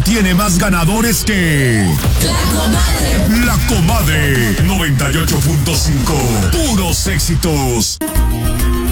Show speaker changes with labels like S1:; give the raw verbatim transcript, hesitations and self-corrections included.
S1: tiene más ganadores que... La Comadre. La Comadre noventa y ocho punto cinco. Puros éxitos.